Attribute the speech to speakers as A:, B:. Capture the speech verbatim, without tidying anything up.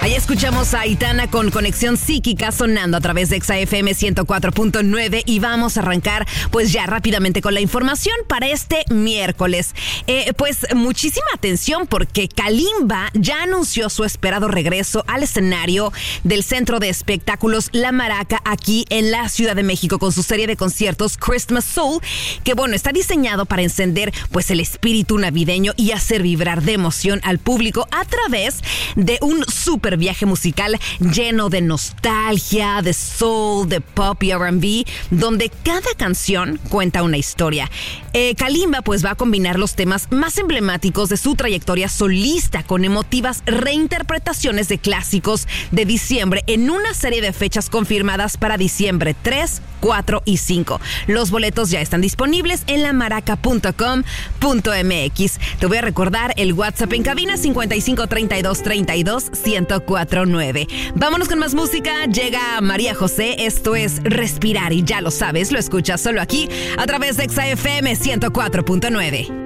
A: Ahí escuchamos a Aitana con Conexión Psíquica sonando a través de Exa F M ciento cuatro punto nueve y vamos a arrancar pues ya rápidamente con la información para este miércoles. Eh, pues muchísima atención porque Kalimba ya anunció su esperado regreso al escenario del Centro de Espectáculos La Maraca aquí en la Ciudad de México con su serie de conciertos Christmas Soul, que bueno, está diseñado para encender pues el espíritu navideño y hacer vibrar de emoción al público a través de un super viaje musical lleno de nostalgia, de soul, de pop y R and B, donde cada canción cuenta una historia. Eh, Kalimba pues va a combinar los temas más emblemáticos de su trayectoria solista con emotivas reinterpretaciones de clásicos de diciembre en una serie de fechas confirmadas para diciembre tres, cuatro y cinco. Los boletos ya están disponibles en la maraca punto com punto m x. Te voy a recordar el WhatsApp en cabina cincuenta y cinco treinta y dos treinta y dos ciento cuatro nueve. Vámonos con más música. Llega María José. Esto es Respirar y ya lo sabes, lo escuchas solo aquí a través de Exa F M ciento cuatro punto nueve.